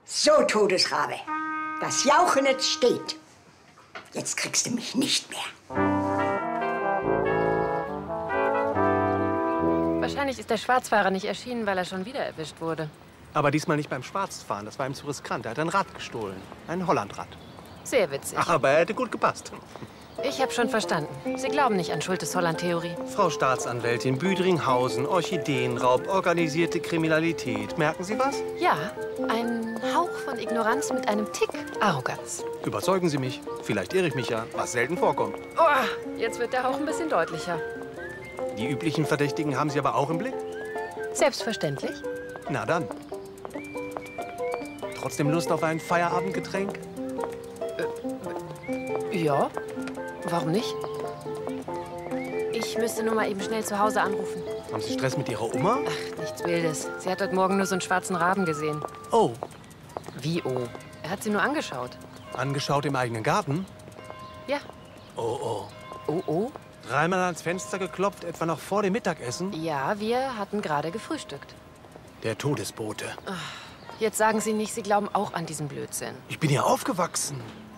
So, Todesrabe, das Jauchenetz steht. Jetzt kriegst du mich nicht mehr. Wahrscheinlich ist der Schwarzfahrer nicht erschienen, weil er schon wieder erwischt wurde. Aber diesmal nicht beim Schwarzfahren, das war ihm zu riskant. Er hat ein Rad gestohlen, ein Hollandrad. Sehr witzig. Aber er hätte gut gepasst. Ich habe schon verstanden. Sie glauben nicht an Schultes-Holland-Theorie. Frau Staatsanwältin, Büdringhausen, Orchideenraub, organisierte Kriminalität. Merken Sie was? Ja, ein Hauch von Ignoranz mit einem Tick Arroganz. Überzeugen Sie mich. Vielleicht irre ich mich ja, was selten vorkommt. Oh, jetzt wird der Hauch ein bisschen deutlicher. Die üblichen Verdächtigen haben Sie aber auch im Blick? Selbstverständlich. Na dann. Trotzdem Lust auf ein Feierabendgetränk? Ja, warum nicht? Ich müsste nur mal eben schnell zu Hause anrufen. Haben Sie Stress mit Ihrer Oma? Ach, nichts Wildes. Sie hat heute Morgen nur so einen schwarzen Raben gesehen. Oh. Wie oh? Er hat sie nur angeschaut. Angeschaut im eigenen Garten? Ja. Oh, oh. Oh, oh? Dreimal ans Fenster geklopft, etwa noch vor dem Mittagessen? Ja, wir hatten gerade gefrühstückt. Der Todesbote. Jetzt sagen Sie nicht, Sie glauben auch an diesen Blödsinn. Ich bin hier aufgewachsen.